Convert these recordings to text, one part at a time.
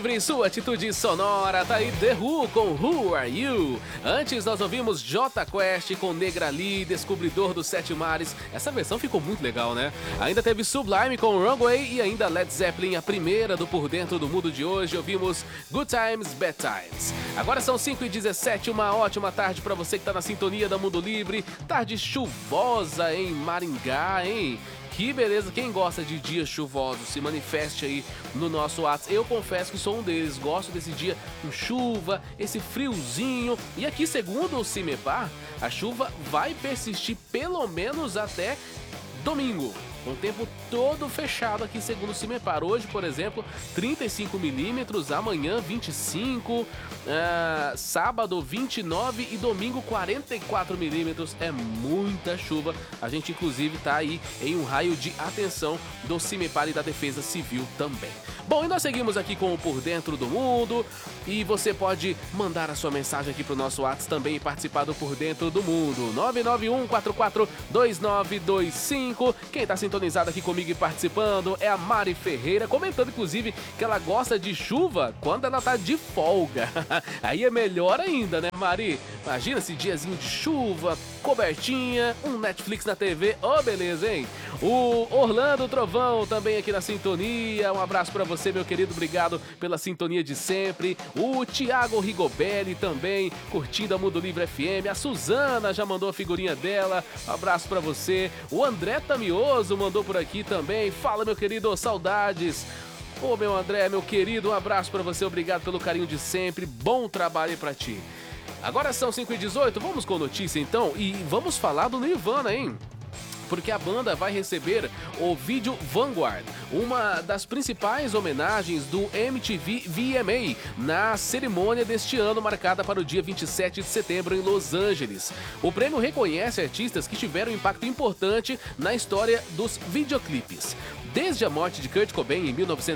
Livre, sua atitude sonora, tá aí The Who com Who Are You? Antes nós ouvimos Jota Quest com Negrali, Descobridor dos Sete Mares. Essa versão ficou muito legal, né? Ainda teve Sublime com Wrong Way e ainda Led Zeppelin, a primeira do Por Dentro do Mundo de hoje. Ouvimos Good Times, Bad Times. Agora são 5h17, uma ótima tarde pra você que tá na sintonia da Mundo Livre. Tarde chuvosa em Maringá, hein? Que beleza, quem gosta de dias chuvosos, se manifeste aí no nosso WhatsApp. Eu confesso que sou um deles, gosto desse dia com chuva, esse friozinho. E aqui, segundo o CIMEPAR, a chuva vai persistir pelo menos até domingo. Com o tempo todo fechado aqui, segundo o CIMEPAR. Hoje, por exemplo, 35 milímetros, amanhã 25, sábado 29 e domingo 44 milímetros. É muita chuva. A gente, inclusive, tá aí em um raio de atenção do CIMEPAR e da Defesa Civil também. Bom, e nós seguimos aqui com o Por Dentro do Mundo e você pode mandar a sua mensagem aqui pro nosso WhatsApp também e participar do Por Dentro do Mundo. 991-442925. Quem tá sintonizado aqui comigo e participando é a Mari Ferreira, comentando inclusive que ela gosta de chuva quando ela tá de folga. Aí é melhor ainda, né, Mari? Imagina esse diazinho de chuva, cobertinha, um Netflix na TV. Ô, beleza, hein? O Orlando Trovão também aqui na sintonia. Um abraço pra você, meu querido. Obrigado pela sintonia de sempre. O Thiago Rigobelli também curtindo a Mundo Livre FM. A Suzana já mandou a figurinha dela. Um abraço pra você. O André Tamioso mandou por aqui também. Fala, meu querido, saudades. Ô, meu André, meu querido, um abraço pra você. Obrigado pelo carinho de sempre. Bom trabalho aí pra ti. Agora são 5h18, vamos com notícia então e vamos falar do Nirvana, hein? Porque a banda vai receber o vídeo Vanguard, uma das principais homenagens do MTV VMA, na cerimônia deste ano, marcada para o dia 27 de setembro em Los Angeles. O prêmio reconhece artistas que tiveram um impacto importante na história dos videoclipes. Desde a morte de Kurt Cobain em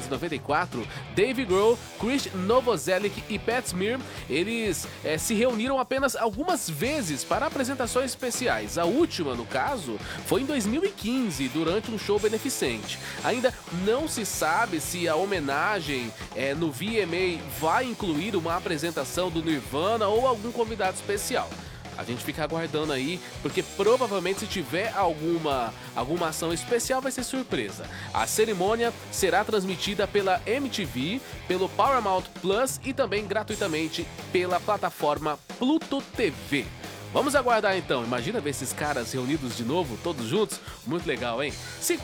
1994, Dave Grohl, Chris Novoselic e Pat Smear, eles se reuniram apenas algumas vezes para apresentações especiais. A última, no caso, foi em 2015, durante um show beneficente. Ainda não se sabe se a homenagem no VMA vai incluir uma apresentação do Nirvana ou algum convidado especial. A gente fica aguardando aí, porque provavelmente se tiver alguma ação especial vai ser surpresa. A cerimônia será transmitida pela MTV, pelo Paramount Plus e também gratuitamente pela plataforma Pluto TV. Vamos aguardar então, imagina ver esses caras reunidos de novo, todos juntos, muito legal, hein?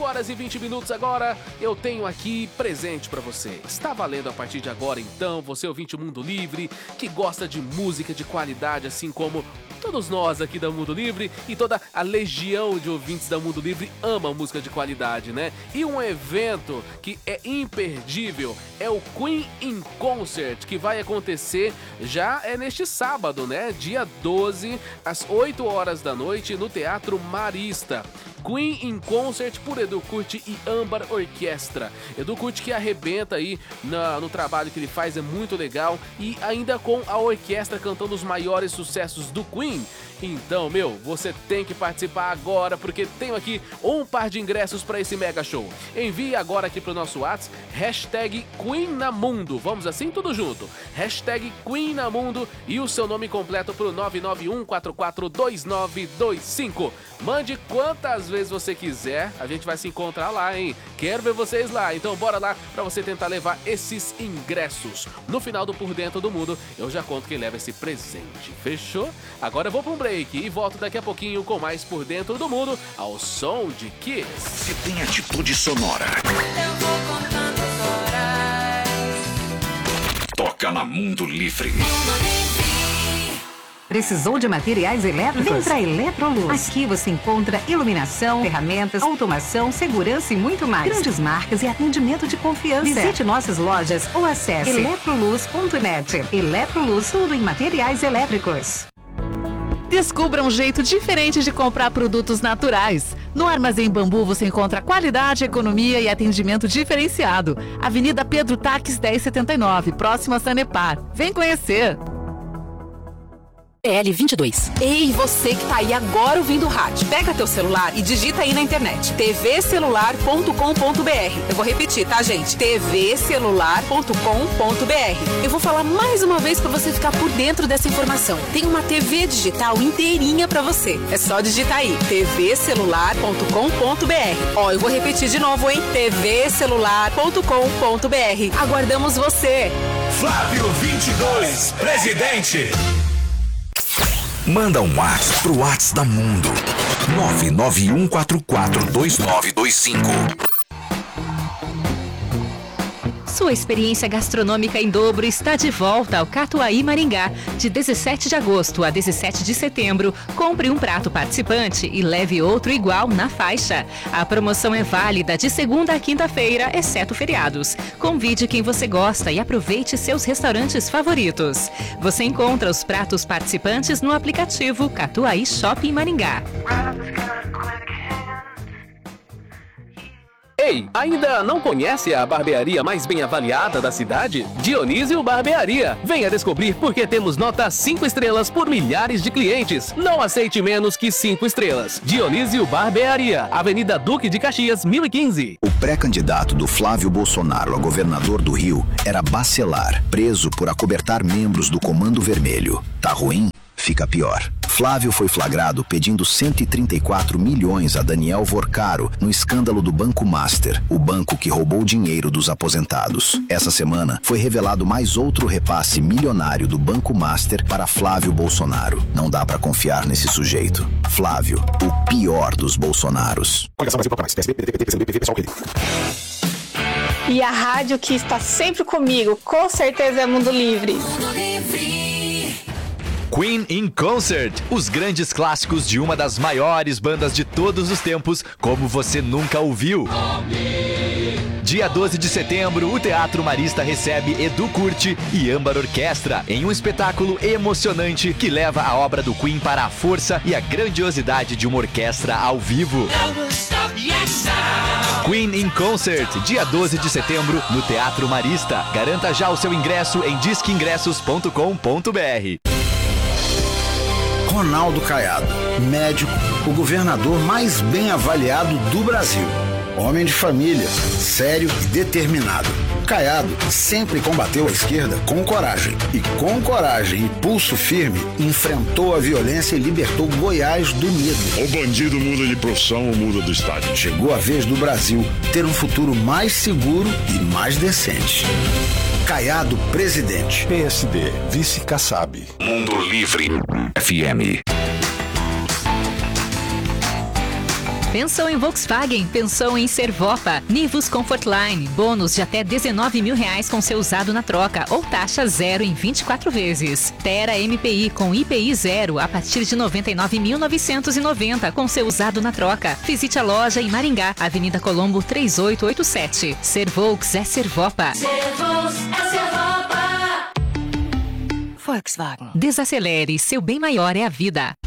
5h20 agora, eu tenho aqui presente pra você. Está valendo a partir de agora então, você ouvinte Mundo Livre, que gosta de música de qualidade, assim como todos nós aqui da Mundo Livre e toda a legião de ouvintes da Mundo Livre ama música de qualidade, né? E um evento que é imperdível é o Queen in Concert, que vai acontecer já neste sábado, né? Dia 12, às 8 horas da noite, no Teatro Marista. Queen in Concert por Edu Curti e Âmbar Orquestra. Edu Curti que arrebenta aí no trabalho que ele faz, é muito legal. E ainda com a orquestra cantando os maiores sucessos do Queen. Então, você tem que participar agora, porque tenho aqui um par de ingressos para esse mega show. Envie agora aqui pro nosso WhatsApp, #QueenNamundo. Vamos assim, tudo junto. #QueenNamundo e o seu nome completo pro 991442925. Mande quantas vezes você quiser, a gente vai se encontrar lá, hein? Quero ver vocês lá, então bora lá pra você tentar levar esses ingressos. No final do Por Dentro do Mundo, eu já conto quem leva esse presente, fechou? Agora eu vou pra um break e volto daqui a pouquinho com mais Por Dentro do Mundo, ao som de Kiss. Se tem atitude sonora, eu vou contando as horas. toca na Mundo Livre. Precisou de materiais elétricos? Vem pra Eletroluz. Aqui você encontra iluminação, ferramentas, automação, segurança e muito mais. Grandes marcas e atendimento de confiança. Visite nossas lojas ou acesse eletroluz.net. Eletroluz, tudo em materiais elétricos. Descubra um jeito diferente de comprar produtos naturais. No Armazém Bambu você encontra qualidade, economia e atendimento diferenciado. Avenida Pedro Taques 1079, próximo a Sanepar. Vem conhecer! PL22. Ei, você que tá aí agora ouvindo o rádio, pega teu celular e digita aí na internet, tvcelular.com.br. Eu vou repetir, tá, gente? tvcelular.com.br. Eu vou falar mais uma vez para você ficar por dentro dessa informação. Tem uma TV digital inteirinha para você. É só digitar aí, tvcelular.com.br. Ó, eu vou repetir de novo, hein? tvcelular.com.br. Aguardamos você. Flávio 22, presidente. Manda um WhatsApp pro WhatsApp da Mundo. 991442925. Sua experiência gastronômica em dobro está de volta ao Catuaí Maringá. De 17 de agosto a 17 de setembro, compre um prato participante e leve outro igual na faixa. A promoção é válida de segunda a quinta-feira, exceto feriados. Convide quem você gosta e aproveite seus restaurantes favoritos. Você encontra os pratos participantes no aplicativo Catuaí Shopping Maringá. Ei, ainda não conhece a barbearia mais bem avaliada da cidade? Dionísio Barbearia. Venha descobrir porque temos nota 5 estrelas por milhares de clientes. Não aceite menos que 5 estrelas. Dionísio Barbearia, Avenida Duque de Caxias, 1015. O pré-candidato do Flávio Bolsonaro a governador do Rio era Bacelar, preso por acobertar membros do Comando Vermelho. Tá ruim? Fica pior. Flávio foi flagrado pedindo 134 milhões a Daniel Vorcaro no escândalo do Banco Master, o banco que roubou dinheiro dos aposentados. Essa semana foi revelado mais outro repasse milionário do Banco Master para Flávio Bolsonaro. Não dá pra confiar nesse sujeito. Flávio, o pior dos Bolsonaros. E a rádio que está sempre comigo, com certeza é Mundo Livre. Mundo Livre. Queen in Concert, os grandes clássicos de uma das maiores bandas de todos os tempos, como você nunca ouviu. Dia 12 de setembro, o Teatro Marista recebe Edu Curti e Âmbar Orquestra em um espetáculo emocionante que leva a obra do Queen para a força e a grandiosidade de uma orquestra ao vivo. Queen in Concert, dia 12 de setembro, no Teatro Marista. Garanta já o seu ingresso em disqueingressos.com.br. Ronaldo Caiado, médico, o governador mais bem avaliado do Brasil. Homem de família, sério e determinado. Caiado sempre combateu a esquerda com coragem. E com coragem e pulso firme, enfrentou a violência e libertou Goiás do medo. O bandido muda de profissão ou muda do estado. Chegou a vez do Brasil ter um futuro mais seguro e mais decente. Caiado, presidente. PSD, vice Kassab. Mundo Livre FM. Pensou em Volkswagen? Pensou em Servopa. Nivus Comfortline. Bônus de até R$19 mil com seu usado na troca ou taxa zero em 24 vezes. Tera MPI com IPI zero a partir de R$ 99.990 com seu usado na troca. Visite a loja em Maringá, Avenida Colombo 3887. Servolks é Servopa. Servos é Servopa. Volkswagen. Desacelere, seu bem maior é a vida.